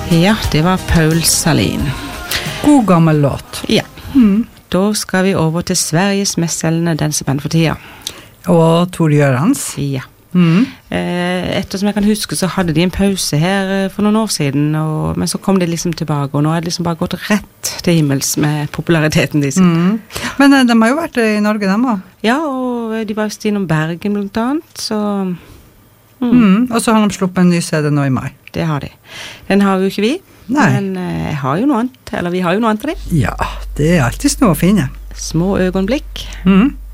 Ja, det var Paul Salin. God gammel låt. Ja. Da skal vi over til Sveriges mest selgende danseband for tida. Og Tor Gjørans. Ja. Ettersom jeg kan huske, så hadde de en pause her for noen år siden, men så kom de liksom tilbake, og nå er det liksom bare gått rett til himmels med populariteten de sin. Men de har jo vært i Norge, de også. Ja, og de var just innom Bergen blant annet, så... Og så har de sluppet en ny CD nå i mai. Det har de. Den har jo ikke vi, Nei. men jeg har jo noe annet, eller vi har jo noe annet av det. Ja, det er alltid noe å finne. Små øyeblikk.